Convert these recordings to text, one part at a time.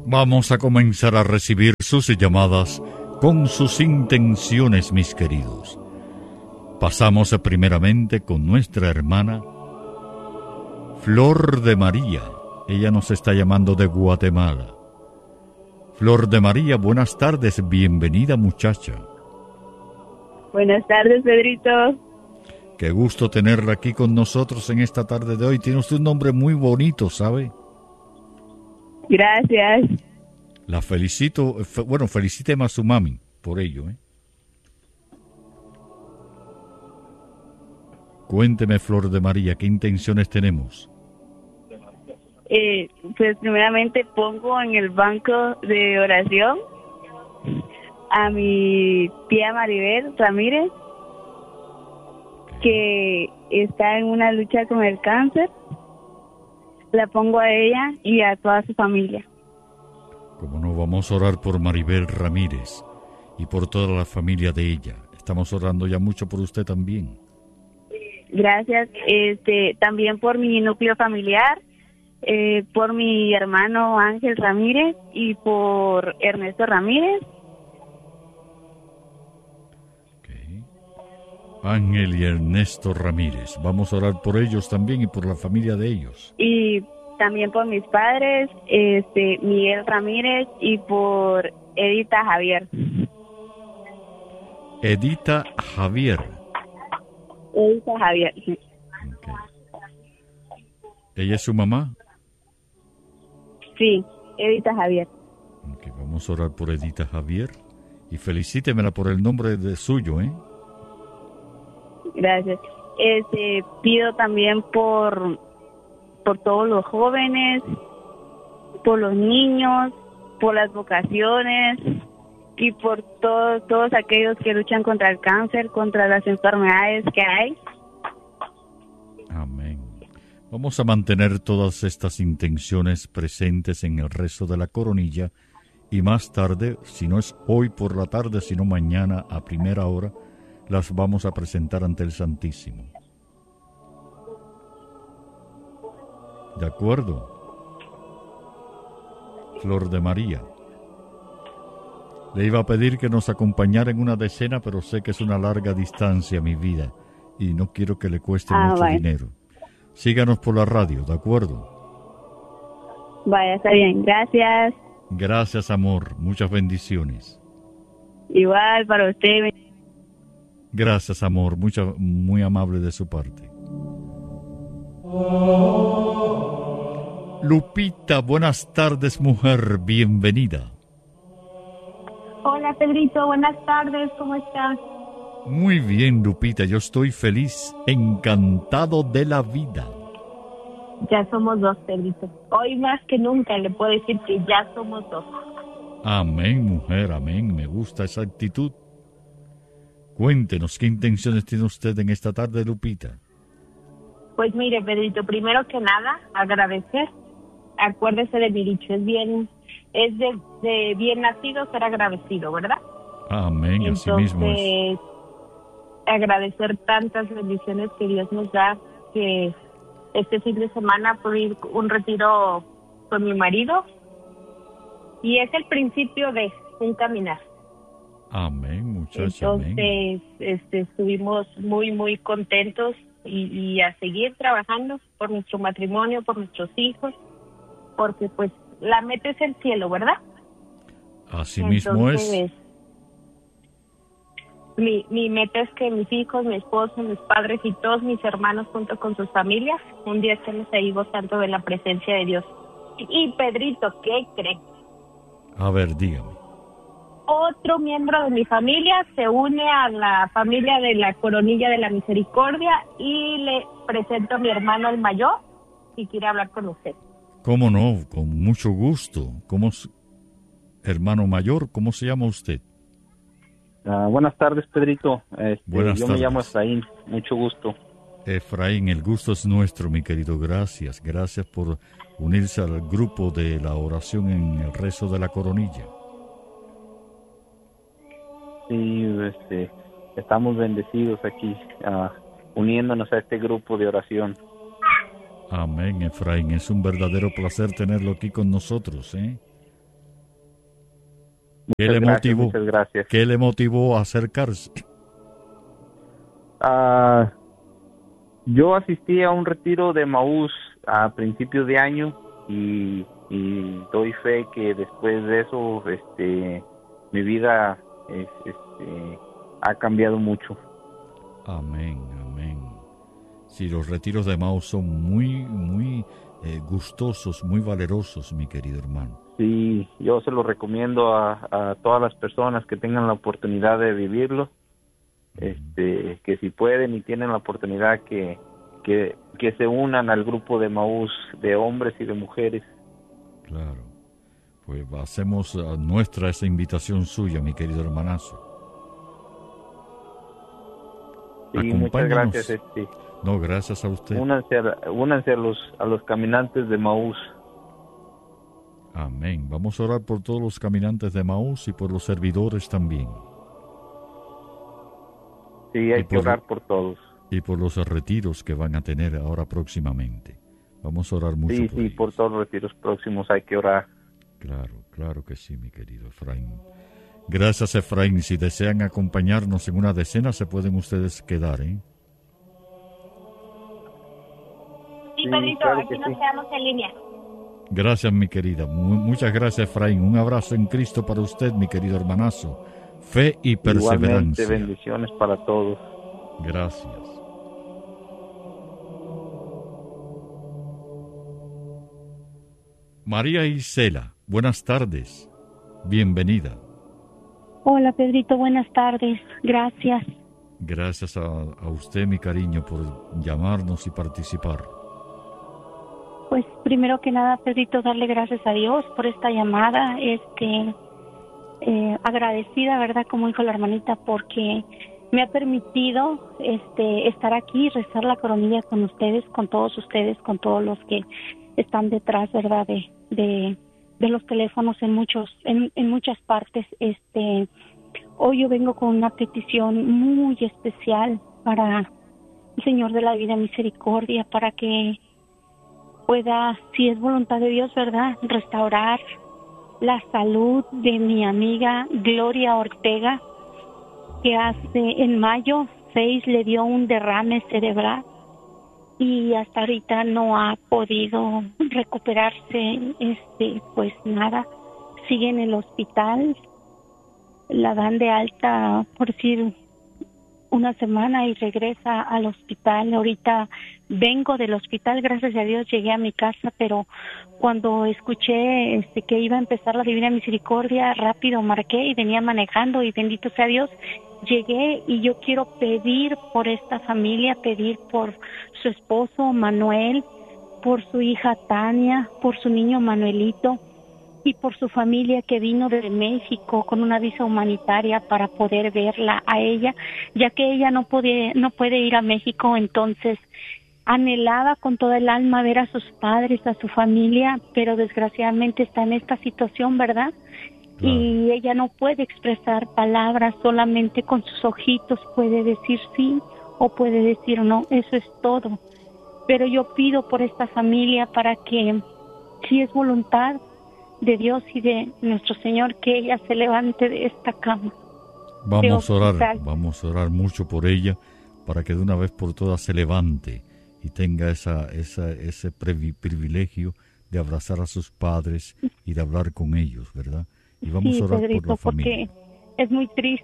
Vamos a comenzar a recibir sus llamadas con sus intenciones, mis queridos. Pasamos primeramente con nuestra hermana Flor de María. Ella nos está llamando de Guatemala. Flor de María, buenas tardes, bienvenida muchacha. Buenas tardes, Pedrito. Qué gusto tenerla aquí con nosotros en esta tarde de hoy. Tiene usted un nombre muy bonito, ¿sabe? Gracias. La felicito, bueno, felicíteme a su mami por ello, ¿eh? Cuénteme, Flor de María, ¿qué intenciones tenemos? Pues primeramente pongo en el banco de oración a mi tía Maribel Ramírez, que está en una lucha con el cáncer. La pongo a ella y a toda su familia. Como no, vamos a orar por Maribel Ramírez y por toda la familia de ella. Estamos orando ya mucho por usted también. Gracias. También por mi núcleo familiar, por mi hermano Ángel Ramírez y por Ernesto Ramírez. Okay. Ángel y Ernesto Ramírez. Vamos a orar por ellos también y por la familia de ellos. Y también por mis padres, Miguel Ramírez, y por Edita Javier. Edita Javier. Edita Javier, sí. Okay. ¿Ella es su mamá? Sí, Edita Javier. Okay, vamos a orar por Edita Javier y felicítemela por el nombre de suyo, ¿eh? Gracias. Pido también por todos los jóvenes, por los niños, por las vocaciones y por todos aquellos que luchan contra el cáncer, contra las enfermedades que hay. Amén. Vamos a mantener todas estas intenciones presentes en el rezo de la coronilla y más tarde, si no es hoy por la tarde, sino mañana a primera hora, las vamos a presentar ante el Santísimo. ¿De acuerdo? Flor de María. Le iba a pedir que nos acompañara en una decena, pero sé que es una larga distancia, mi vida, y no quiero que le cueste mucho dinero. Síganos por la radio, ¿de acuerdo? Vaya, está bien. Gracias. Gracias, amor. Muchas bendiciones. Igual para usted. Gracias, amor. Muy amable de su parte. Lupita, buenas tardes, mujer, bienvenida. Hola, Pedrito, buenas tardes, ¿cómo estás? Muy bien, Lupita, yo estoy feliz, encantado de la vida. Ya somos dos, Pedrito. Hoy más que nunca le puedo decir que ya somos dos. Amén, mujer, amén, me gusta esa actitud. Cuéntenos, ¿qué intenciones tiene usted en esta tarde, Lupita? Pues mire, Pedrito, primero que nada, agradecer. Acuérdese de mi dicho, es de bien nacido ser agradecido, ¿verdad? Amén, así mismo es. Agradecer tantas bendiciones que Dios nos da, que este fin de semana pude ir un retiro con mi marido y es el principio de un caminar. Amén, muchacha. Entonces, estuvimos muy, muy contentos y a seguir trabajando por nuestro matrimonio, por nuestros hijos, porque pues la meta es el cielo, ¿verdad? Así mismo es. Mi meta es que mis hijos, mi esposo, mis padres y todos mis hermanos junto con sus familias un día estemos ahí gozando de la presencia de Dios. Y Pedrito, ¿qué cree? A ver, dígame. Otro miembro de mi familia se une a la familia de la Coronilla de la Misericordia y le presento a mi hermano el mayor y quiere hablar con usted. ¿Cómo no? Con mucho gusto. Hermano mayor, ¿cómo se llama usted? Buenas tardes, Pedrito. Buenas yo tardes. Me llamo Efraín, mucho gusto. Efraín, el gusto es nuestro, mi querido. Gracias. Gracias por unirse al grupo de la oración en el rezo de la coronilla. Sí, estamos bendecidos aquí, uniéndonos a este grupo de oración. Amén, Efraín. Es un verdadero placer tenerlo aquí con nosotros, ¿eh? Muchas gracias. ¿Qué le motivó a acercarse? Yo asistí a un retiro de Emaús a principios de año y doy fe que después de eso mi vida ha cambiado mucho. Amén, amén. Sí, los retiros de Emaús son muy gustosos, muy valerosos, mi querido hermano. Sí, yo se lo recomiendo a todas las personas que tengan la oportunidad de vivirlo, que si pueden y tienen la oportunidad que se unan al grupo de Emaús de hombres y de mujeres. Claro, pues hacemos nuestra esa invitación suya, mi querido hermanazo. Sí, muchas gracias. No, gracias a usted. Únanse a los caminantes de Emaús. Amén. Vamos a orar por todos los caminantes de Emaús y por los servidores también. Sí, hay que orar por todos. Y por los retiros que van a tener ahora próximamente. Vamos a orar mucho por ellos. Por todos los retiros próximos hay que orar. Claro que sí, mi querido Efraín. Gracias, Efraín. Si desean acompañarnos en una decena, se pueden ustedes quedar, ¿eh? Sí, Pedrito, claro, aquí nos quedamos en línea. Gracias, mi querida. Muchas gracias, Efraín. Un abrazo en Cristo para usted, mi querido hermanazo. Fe y perseverancia. Igualmente, bendiciones para todos. Gracias. María Isela, buenas tardes. Bienvenida. Hola, Pedrito, buenas tardes. Gracias. Gracias a usted, mi cariño, por llamarnos y participar. Pues primero que nada, Pedrito, darle gracias a Dios por esta llamada. Agradecida, ¿verdad? Como dijo la hermanita, porque me ha permitido estar aquí y rezar la coronilla con ustedes, con todos ustedes, con todos los que están detrás, ¿verdad? De los teléfonos en muchas partes. Hoy yo vengo con una petición muy especial para el Señor de la Vida Misericordia, para que pueda, si es voluntad de Dios, ¿verdad?, restaurar la salud de mi amiga Gloria Ortega, que en mayo 6 le dio un derrame cerebral y hasta ahorita no ha podido recuperarse, pues nada, sigue en el hospital, la dan de alta, por decir, una semana y regresa al hospital. Ahorita vengo del hospital, gracias a Dios llegué a mi casa, pero cuando escuché que iba a empezar la Divina Misericordia, rápido marqué y venía manejando y bendito sea Dios, llegué y yo quiero pedir por esta familia, pedir por su esposo Manuel, por su hija Tania, por su niño Manuelito y por su familia que vino de México con una visa humanitaria para poder verla a ella, ya que ella no puede ir a México. Entonces anhelaba con toda el alma ver a sus padres, a su familia, pero desgraciadamente está en esta situación, ¿verdad? Claro. Y ella no puede expresar palabras, solamente con sus ojitos puede decir sí o puede decir no, eso es todo. Pero yo pido por esta familia para que, si es voluntad de Dios y de nuestro Señor, que ella se levante de esta cama. Vamos a orar mucho por ella, para que de una vez por todas se levante y tenga ese privilegio de abrazar a sus padres y de hablar con ellos, ¿verdad? Y vamos a orar Pedrito, por la familia. Porque es muy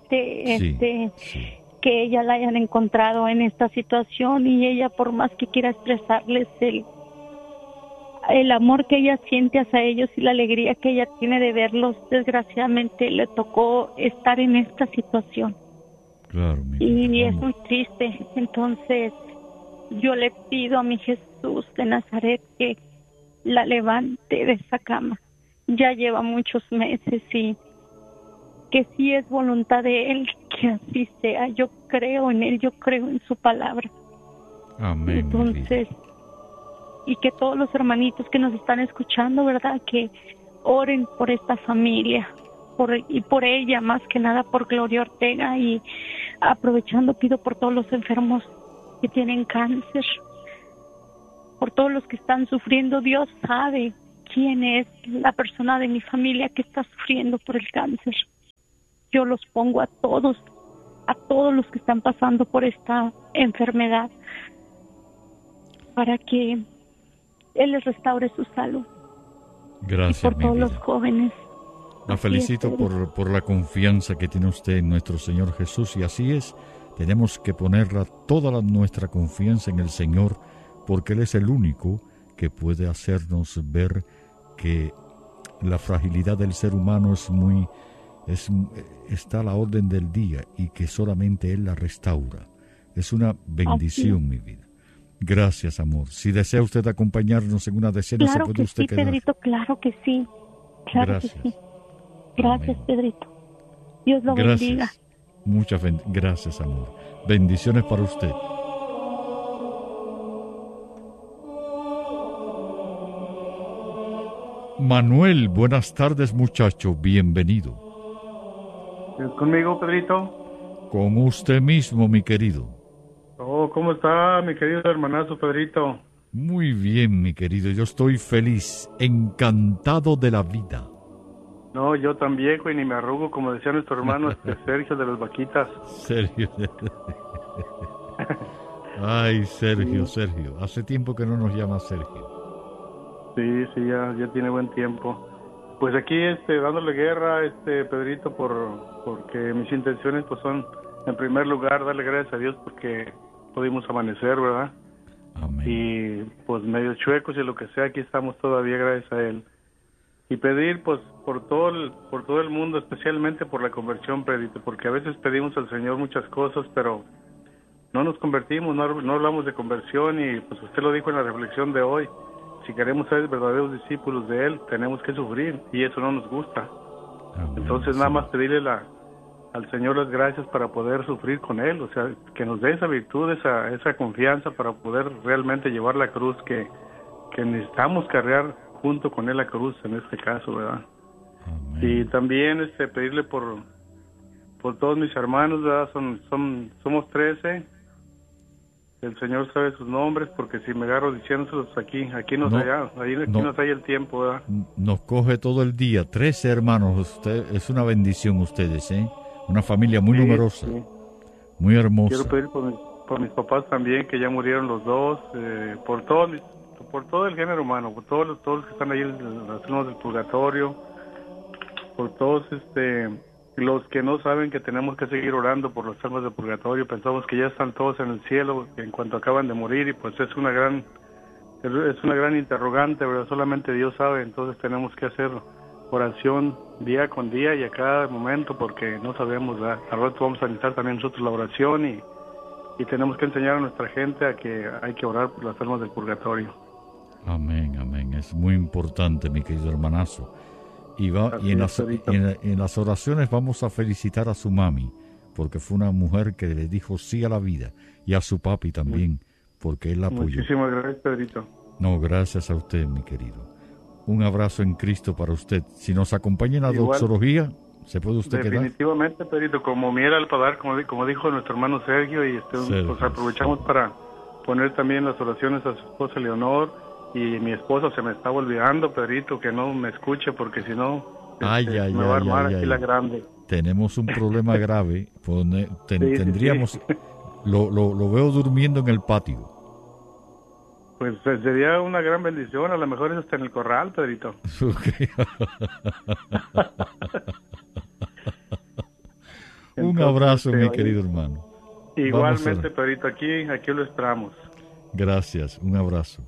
triste que ella la hayan encontrado en esta situación, y ella, por más que quiera expresarles el amor que ella siente hacia ellos y la alegría que ella tiene de verlos, desgraciadamente le tocó estar en esta situación. Claro, y es muy triste. Entonces yo le pido a mi Jesús de Nazaret que la levante de esa cama. Ya lleva muchos meses y que si es voluntad de Él, que así sea. Yo creo en Él, yo creo en su palabra. Amén. Entonces, y que todos los hermanitos que nos están escuchando, ¿verdad?, que oren por esta familia, y por ella, más que nada por Gloria Ortega, y aprovechando pido por todos los enfermos que tienen cáncer, por todos los que están sufriendo. Dios sabe quién es la persona de mi familia que está sufriendo por el cáncer. yo los pongo a todos los que están pasando por esta enfermedad, para que Él les restaure su salud. Gracias, y por todos mi vida. los jóvenes. La felicito por la confianza que tiene usted en nuestro Señor Jesús, y así es, tenemos que ponerla toda nuestra confianza en el Señor, porque Él es el único que puede hacernos ver que la fragilidad del ser humano está a la orden del día y que solamente Él la restaura. Es una bendición, mi vida. Gracias, amor. Si desea usted acompañarnos en una decena, Claro se puede que usted sí, quedar. Pedrito, claro que sí. Claro Gracias. que sí. Gracias, Amén. Pedrito. Dios lo bendiga. Gracias. Muchas gracias, amor. Bendiciones para usted. Manuel, buenas tardes, muchacho. Bienvenido. ¿Es conmigo, Pedrito? Con usted mismo, mi querido. Oh, ¿cómo está mi querido hermanazo, Pedrito? Muy bien, mi querido. Yo estoy feliz, encantado de la vida. No, yo también, güey, ni me arrugo, como decía nuestro hermano Sergio de las Vaquitas. Sergio. Ay, Sergio, Sergio. Hace tiempo que no nos llama Sergio. Sí, ya tiene buen tiempo. Pues aquí, dándole guerra, Pedrito, porque mis intenciones, pues, son, en primer lugar, darle gracias a Dios porque pudimos amanecer, ¿verdad? Amén. Y, pues, medio chuecos y lo que sea, aquí estamos todavía, gracias a Él. Y pedir, pues, por todo el mundo, especialmente por la conversión, Pedrito, porque a veces pedimos al Señor muchas cosas, pero no nos convertimos, no hablamos de conversión, y pues usted lo dijo en la reflexión de hoy. Si queremos ser verdaderos discípulos de Él, tenemos que sufrir, y eso no nos gusta. Amén. Entonces, nada más pedirle al Señor las gracias para poder sufrir con Él, o sea, que nos dé esa virtud, esa confianza para poder realmente llevar la cruz que necesitamos cargar junto con Él la cruz, en este caso, ¿verdad? Amén. Y también pedirle por todos mis hermanos, ¿verdad? Somos 13. El Señor sabe sus nombres, porque si me agarro diciéndoselos aquí nos halla el tiempo, ¿verdad? Nos coge todo el día. 13 hermanos. Usted, es una bendición ustedes, ¿eh? Una familia muy numerosa, sí. muy hermosa. Quiero pedir por mis papás también, que ya murieron los dos, por todo el género humano, por todos los que están ahí en las almas del purgatorio, por todos los que no saben que tenemos que seguir orando por las almas del purgatorio. Pensamos que ya están todos en el cielo en cuanto acaban de morir, y pues es una gran interrogante, ¿verdad? Solamente Dios sabe. Entonces tenemos que hacer oración día con día y a cada momento, porque no sabemos, ¿verdad? Al rato vamos a necesitar también nosotros la oración, y tenemos que enseñar a nuestra gente a que hay que orar por las almas del purgatorio. Amén, amén. Es muy importante, mi querido hermanazo. Y en las oraciones vamos a felicitar a su mami, porque fue una mujer que le dijo sí a la vida, y a su papi también, porque él la apoyó. Muchísimas gracias, Pedrito. No, gracias a usted, mi querido. Un abrazo en Cristo para usted. Si nos acompaña en la doxología, ¿se puede usted quedar? Definitivamente, Pedrito, como miel al paladar, como dijo nuestro hermano Sergio, y pues aprovechamos para poner también las oraciones a su esposa Leonor. Y mi esposa, se me estaba olvidando, Pedrito, que no me escuche, porque si no, me va a armar aquí la grande. Tenemos un problema grave. Tendríamos... Sí. Lo veo durmiendo en el patio. Pues sería una gran bendición. A lo mejor es hasta en el corral, Pedrito. Okay. Un abrazo, mi querido hermano. Igualmente, Pedrito, aquí lo esperamos. Gracias, un abrazo.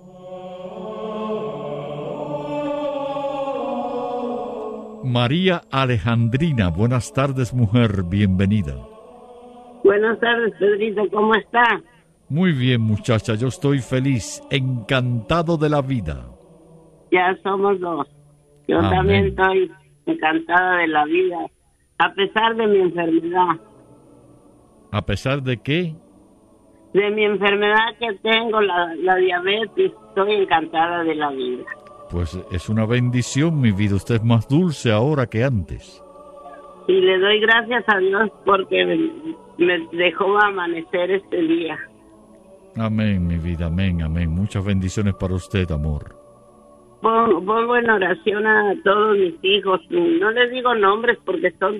María Alejandrina, buenas tardes, mujer, bienvenida. Buenas tardes, Pedrito, ¿cómo está? Muy bien, muchacha, yo estoy feliz, encantado de la vida. Ya somos dos. Yo Amén. También estoy encantada de la vida, a pesar de mi enfermedad. ¿A pesar de qué? De mi enfermedad que tengo, la diabetes, estoy encantada de la vida. Pues es una bendición, mi vida. Usted es más dulce ahora que antes. Y le doy gracias a Dios porque me dejó amanecer este día. Amén, mi vida, amén, amén. Muchas bendiciones para usted, amor. Pongo en oración a todos mis hijos. No les digo nombres porque son